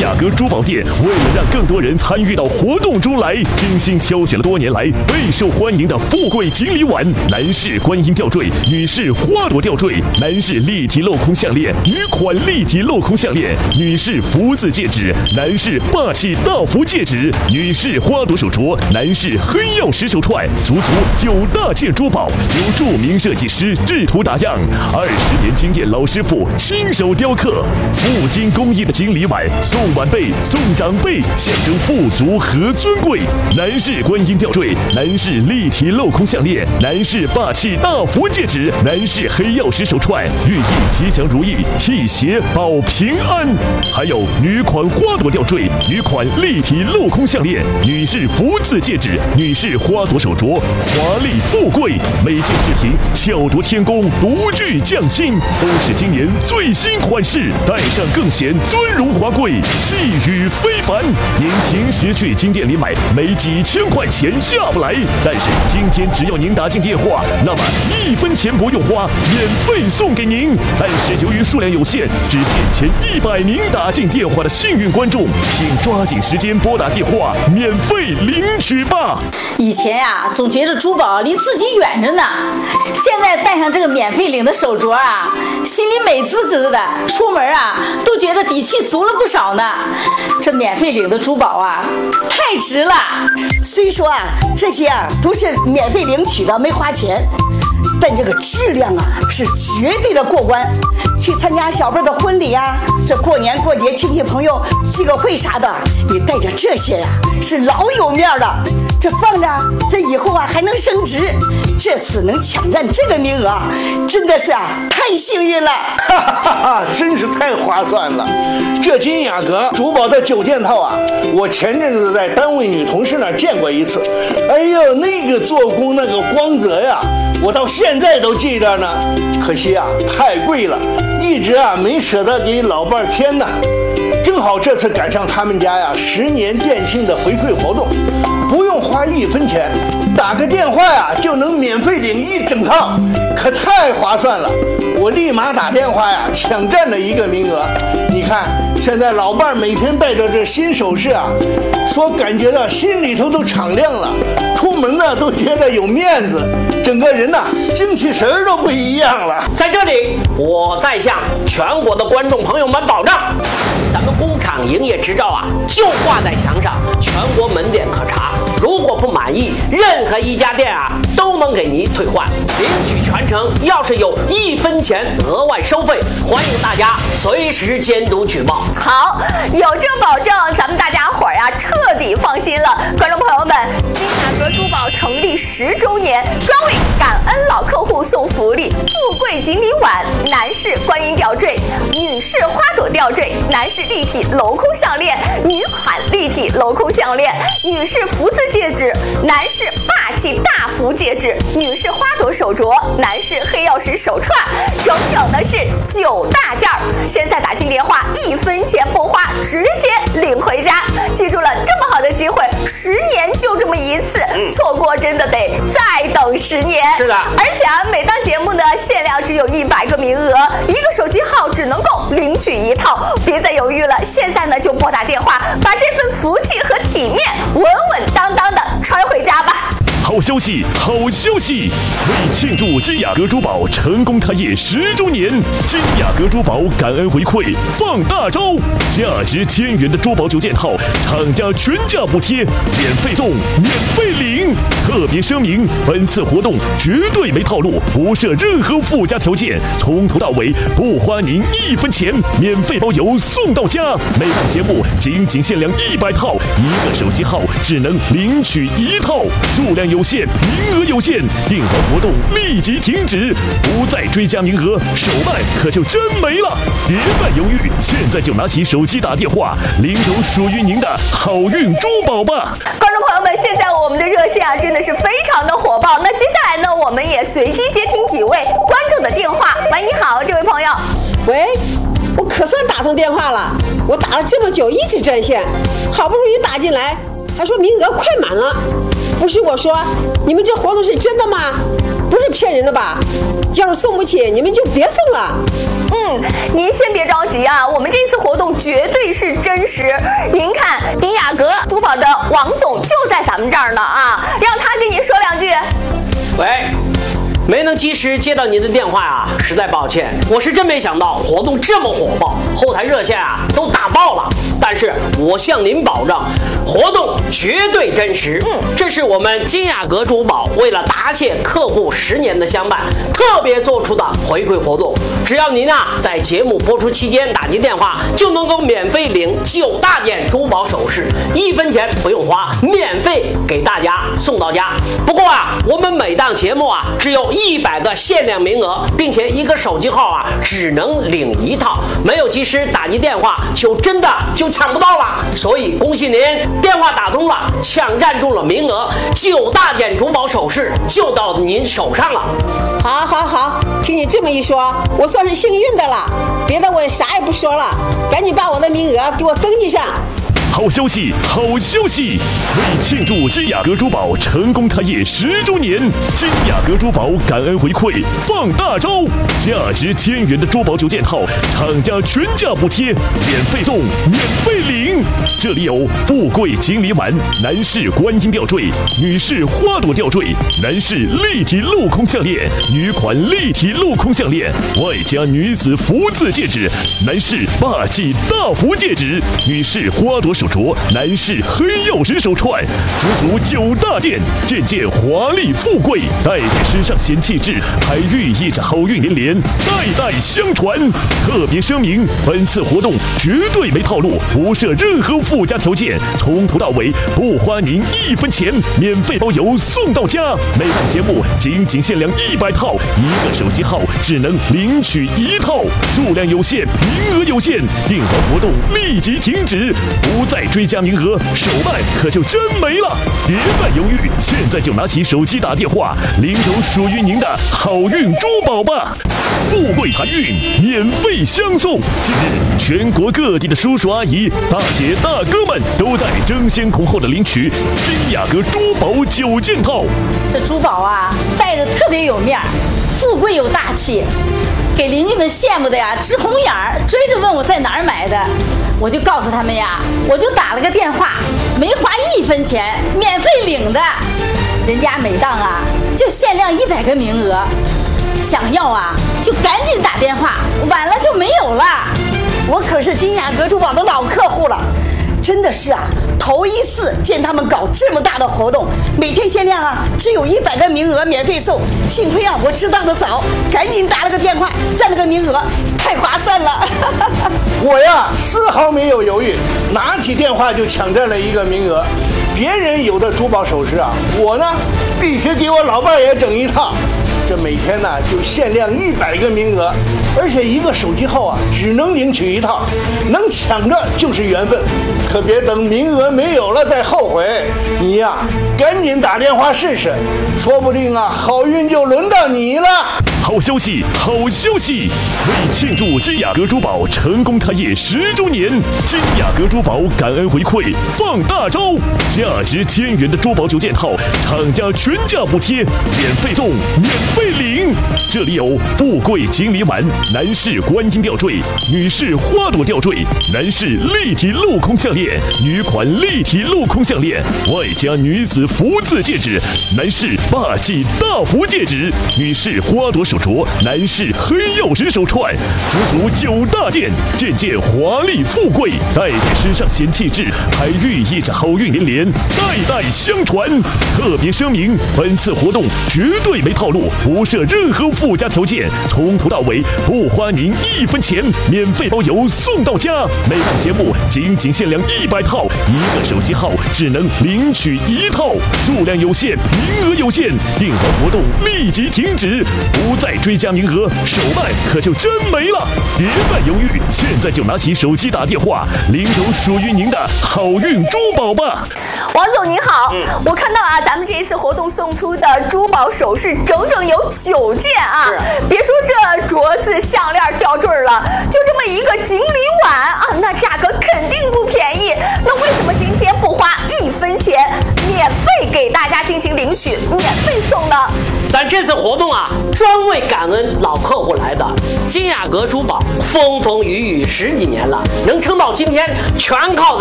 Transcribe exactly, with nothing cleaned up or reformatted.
雅阁珠宝店为了让更多人参与到活动中来，精心挑选了多年来备受欢迎的富贵锦鲤碗、男士观音吊坠、女士花朵吊坠、男士立体镂空项链、女款立体镂空项链、女士福字戒指、男士霸气大福戒指、女士花朵手镯、男士黑曜石手串，足足九大件珠宝，由著名设计师制图打样，二十年经验老师傅亲手雕刻，富金工艺的锦鲤碗，送晚辈送长辈，象征富足和尊贵。男士观音吊坠，男士立体镂空项链，男士霸气大福戒指，男士黑曜石手串，寓意吉祥如意，辟邪保平安。还有女款花朵吊坠，女款立体镂空项链，女士福字戒指，女士花朵手镯，华丽富贵。每件饰品巧夺天工，独具匠心，都是今年最新款式，戴上更显尊荣华贵，气宇非凡。您平时去金店里买，没几千块钱下不来，但是今天只要您打进电话，那么一分钱不用花，免费送给您。但是由于数量有限，只限前一百名打进电话的幸运观众，请抓紧时间拨打电话，免费领取吧。 以前呀、啊，总觉得珠宝离自己远着呢，现在戴上这个免费领的手镯啊，心里美滋滋的，出门啊都觉得底气足了不少呢。这免费领的珠宝啊，太值了。 虽说啊，这些啊都是免费领取的，没花钱，但这个质量啊是绝对的过关。去参加小辈的婚礼啊，这过年过节亲戚朋友聚个会啥的，你带着这些呀、啊、是老有面了。这放着，这以后啊还能升值。这次能抢占这个名额，真的是啊太幸运了， 哈哈哈，真是太划算了。这金雅阁珠宝的九件套啊，我前阵子在单位女同事那儿见过一次。哎呦，那个做工那个光泽呀，我到现在都记得呢。可惜啊，太贵了，一直啊没舍得给老伴儿添呢。正好这次赶上他们家呀十年店庆的回馈活动，不用花一分钱，打个电话呀就能免费领一整套，可太划算了。我立马打电话呀抢占了一个名额。你看现在老伴儿每天带着这新首饰啊，说感觉到心里头都敞亮了，出门呢都觉得有面子，整个人呐精气神儿都不一样了。 在这里，我再向全国的观众朋友们保证，咱们工厂营业执照啊就挂在墙上，全国门店可查。如果不满意，任何一家店啊都能给您退换，领取全程要是有一分钱额外收费，欢迎大家随时监督举报。 好，有这保证，咱们大家伙儿呀彻底放心了。观众朋友们，金雅阁珠宝成立十周年，专为感恩老客户送福利：富贵锦鲤碗、男士观音吊坠、女士花朵吊坠、男士立体镂空项链、女款立体镂空项链、女士福字戒指、男士霸气大福戒指、女士花朵手镯、男士黑曜石手串，整整的是九大件儿。现在打进电话，一分钱不花，直接领回家。记住了，这么好的机会，十年就这么一次，错过真的得再等十年。 是的， 而且啊，每档节目呢限量只有一百个名额，一个手机号只能够领取一套，别再犹豫了，现在呢就拨打电话，把这份福气和体面稳稳当当的揣回家吧。 好消息，好消息！为庆祝金雅阁珠宝成功开业十周年，金雅阁珠宝感恩回馈放大招，价值千元的珠宝九件套，厂家全价补贴，免费送，免费领。特别声明，本次活动绝对没套路，不设任何附加条件，从头到尾不花您一分钱，免费包邮送到家。每档节目仅仅限量一百套，一个手机号只能领取一套，数量有限，名额有限，订单活动立即停止，不再追加名额，手办可就真没了。别再犹豫，现在就拿起手机打电话，领走属于您的好运珠宝吧！ 观众朋友们，现在我们的热线啊真的是非常的火爆。那接下来呢，我们也随机接听几位观众的电话。喂，你好，这位朋友。 喂，我可算打通电话了，我打了这么久一直占线，好不容易打进来，还说名额快满了。不是我说，你们这活动是真的吗？不是骗人的吧？要是送不起，你们就别送了。 嗯， 嗯，您先别着急啊，我们这次活动绝对是真实。您看，迪雅阁珠宝的王总就在咱们这儿呢啊，让他跟您说两句。 喂。没能及时接到您的电话啊，实在抱歉。我是真没想到活动这么火爆，后台热线啊都打爆了。但是我向您保证，活动绝对真实。嗯，这是我们金雅阁珠宝为了答谢客户十年的相伴，特别做出的回馈活动。只要您啊在节目播出期间打进电话，就能够免费领九大件珠宝首饰，一分钱不用花，免费给大家送到家。不过啊，我们每档节目啊只有一百个限量名额，并且一个手机号啊只能领一套，没有及时打进电话就真的就抢不到了。所以恭喜您，电话打通了，抢占住了名额，九大件珠宝首饰就到您手上了。 好，好，好，听你这么一说，我算是幸运的了。别的我啥也不说了，赶紧把我的名额给我登记上。 好消息，好消息！为庆祝金雅阁珠宝成功开业十周年，金雅阁珠宝感恩回馈放大招，价值千元的珠宝九件套，厂家全价补贴，免费送，免费领。这里有富贵锦鲤碗、男士观音吊坠、女士花朵吊坠、男士立体镂空项链、女款立体镂空项链，外加女子福字戒指，男士霸气大福戒指，女士花朵手镯，男士黑曜石手串，足足九大件，件件华丽富贵，戴在身上显气质，还寓意着好运连连，代代相传。特别声明，本次活动绝对没套路，不设任何附加条件，从头到尾不花您一分钱，免费包邮送到家。每档节目仅仅限量一百套，一个手机号只能领取一套，数量有限，名额有限，订单活动立即停止，不再追加名额，手办可就真没了。别再犹豫，现在就拿起手机打电话，领走属于您的好运珠宝吧！富贵财运免费相送。近日，全国各地的叔叔阿姨、大姐大哥们都在争先恐后的领取金雅阁珠宝九件套。 这珠宝啊，戴着特别有面儿，富贵有大气，给邻居们羡慕的呀直红眼儿，追着问我在哪儿买的。我就告诉他们呀，我就打了个电话，没花一分钱，免费领的。人家每档啊就限量一百个名额，想要啊就赶紧打电话，晚了就没有了。 我可是金雅阁珠宝的老客户了，真的是啊，头一次见他们搞这么大的活动，每天限量啊，只有一百个名额免费送。幸亏啊，我知道的早，赶紧打了个电话，占了个名额，太划算了。 我呀，丝毫没有犹豫，拿起电话就抢占了一个名额。别人有的珠宝首饰啊，我呢必须给我老伴也整一套。这每天呢就限量一百个名额，而且一个手机号啊只能领取一套，能抢着就是缘分，可别等名额没有了再后悔。你呀，赶紧打电话试试，说不定啊好运就轮到你了。 好消息，好消息！为庆祝金雅阁珠宝成功开业十周年，金雅阁珠宝感恩回馈放大招，价值千元的珠宝九件套，厂家全价补贴，免费送，免费领。这里有富贵锦鲤碗、男士观音吊坠、女士花朵吊坠、男士立体镂空项链、女款立体镂空项链，外加女子福字戒指，男士霸气大福戒指，女士花朵手镯，男士黑曜石手串，足足九大件，件件华丽富贵，戴在身上显气质，还寓意着好运连连，代代相传。特别声明，本次活动绝对没套路，不设任何附加条件，从头到尾不花您一分钱，免费包邮送到家。每档节目仅仅限量一百套，一个手机号只能领取一套，数量有限，名额有限，订单活动立即停止，不再追加名额，手办可就真没了。别再犹豫，现在就拿起手机打电话，领走属于您的好运珠宝吧。 王总您好，嗯、我看到啊，咱们这一次活动送出的珠宝首饰整整有九件啊！别说这镯子、项链、吊坠了，就这么一个锦鲤碗啊，那价格肯定不便宜。那为什么今天不花一分钱，免费给大家进行领取，免费送呢？ 咱这次活动啊，专为感恩老客户来的。金雅阁珠宝风风雨雨十几年了，能撑到今天，全靠咱。